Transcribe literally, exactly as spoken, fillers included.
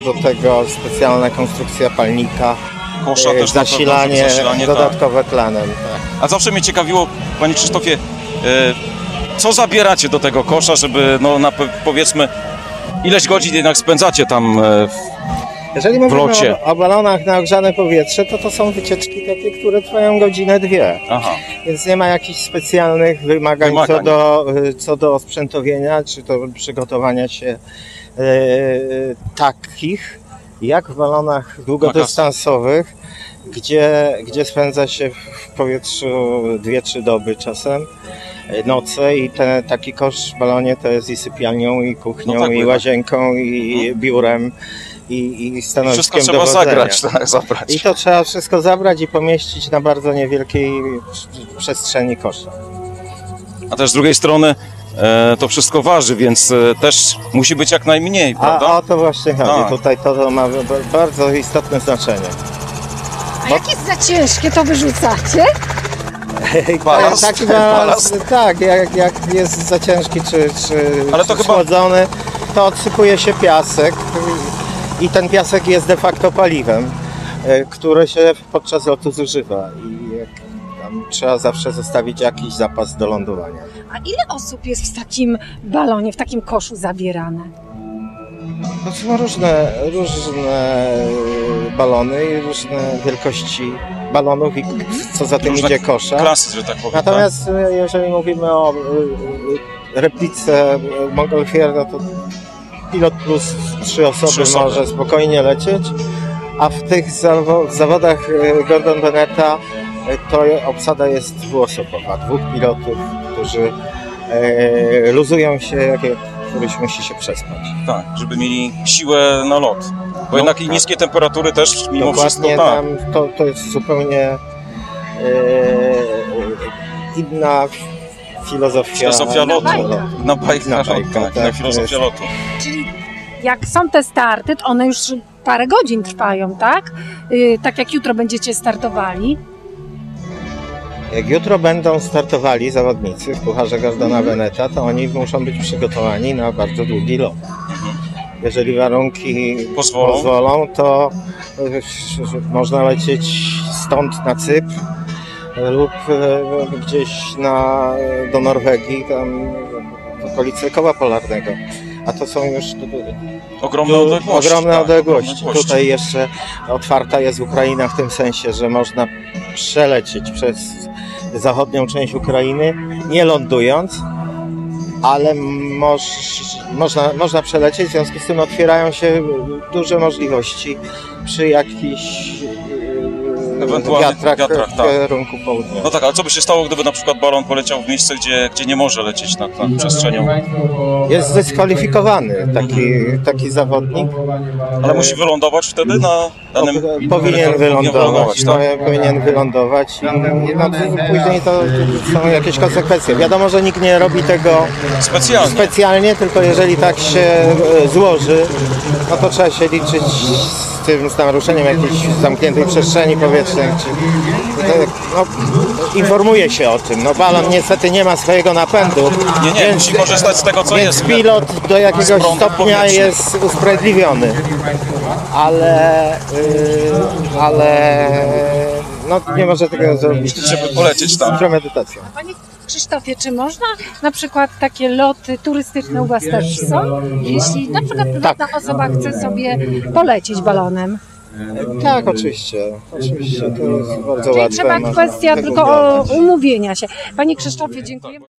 Do tego specjalna konstrukcja palnika, Kosza też zasilanie, zasilanie dodatkowe tak. tlenem. Tak. A zawsze mnie ciekawiło, Panie Krzysztofie, co zabieracie do tego kosza, żeby, no na, powiedzmy, ileś godzin jednak spędzacie tam w Jeżeli mówimy locie. o, o balonach na ogrzane powietrze, to to są wycieczki takie, które trwają godzinę, dwie. Aha. Więc nie ma jakichś specjalnych wymagań, Wymagań. Co, do, co do osprzętowienia, czy do przygotowania się e, takich, jak w balonach długodystansowych, gdzie, gdzie spędza się w powietrzu dwie, trzy doby czasem, noce i ten taki kosz w balonie to jest i sypialnią, i kuchnią, No tak, i tak. łazienką, i hmm. biurem, i, i stanowiskiem wszystko trzeba dowodzenia. zagrać, tak, zabrać. I to trzeba wszystko zabrać i pomieścić na bardzo niewielkiej przestrzeni kosza. A też z drugiej strony e, to wszystko waży, więc e, też musi być jak najmniej, prawda? A o to właśnie chodzi. A. Tutaj to, to ma bardzo istotne znaczenie. A jak jest za ciężkie, to wyrzucacie? Balast? Taki Balast? tak, jak, jak jest za ciężki czy, czy, Ale to czy chyba- schłodzony, to odsypuje się piasek i ten piasek jest de facto paliwem, które się podczas lotu zużywa i jak tam trzeba zawsze zostawić jakiś zapas do lądowania. A ile osób jest w takim balonie, w takim koszu zabierane? To są różne, różne balony i różne wielkości balonów i co za tym Różne idzie kosza. Klasy, że tak powiem. Natomiast jeżeli mówimy o replice Montgolfier, no to pilot plus trzy osoby, Trzy osoby. może spokojnie lecieć, a w tych zawo- zawodach Gordon Benetta to obsada jest dwuosobowa, dwóch pilotów, którzy e, luzują się, jak któryś musi się przespać. Tak, żeby mieli siłę na lot. Bo No, jednak i tak. niskie temperatury też mimo wszystko Dokładnie, tak. tam to, to jest zupełnie e, inna filozofia, Filozofia lotu. bajka. Na bajkę, Na na, bajkę, lot, tak, tak, na filozofię to lotu. Czyli jak są te starty, to one już parę godzin trwają, tak? Yy, tak jak jutro będziecie startowali. Jak jutro będą startowali zawodnicy w Pucharze Gordona Mhm. Benetta, to oni muszą być przygotowani na bardzo długi lot. Jeżeli warunki Pozwolą. pozwolą, to e, można lecieć stąd na Cypr lub e, gdzieś na, do Norwegii, tam w okolice koła polarnego. A to są już Ogromne du- odległości. ogromne tak, odległości. odległości. Tutaj jeszcze otwarta jest Ukraina w tym sensie, że można przelecieć przez zachodnią część Ukrainy, nie lądując, ale moż, można, można przelecieć, w związku z tym otwierają się duże możliwości przy jakichś e, Ewentualnych wiatrach, wiatrach, w tak. kierunku południa. No tak, ale co by się stało, gdyby na przykład balon poleciał w miejsce, gdzie, gdzie nie może lecieć nad, nad przestrzenią? Jest zdyskwalifikowany taki, taki zawodnik. Ale musi wylądować wtedy na danym... Powinien wylądować, wylądować, tak? no, powinien wylądować i no, później to są jakieś konsekwencje. Wiadomo, że nikt nie robi tego Specjalnie. specjalnie, tylko jeżeli tak się e, złoży, no to trzeba się liczyć z tym, z naruszeniem jakiejś zamkniętej przestrzeni powietrznej. Czy, to, no, informuje się o tym. No, balon niestety nie ma swojego napędu. Nie, nie, musi korzystać z tego, co więc jest. pilot do jakiegoś prądu stopnia powietrznym. jest usprawiedliwiony. Ale, yy, ale no, nie może tego zrobić. Żeby polecieć tam. Z premedytacją. Panie Krzysztofie, czy można na przykład takie loty turystyczne u Was też są? Jeśli na przykład prywatna osoba chce sobie polecieć balonem. Tak, oczywiście. Oczywiście, to jest bardzo Czyli łatwe. trzeba można kwestia tylko wygooglować. o umówienia się. Panie Krzysztofie, dziękuję.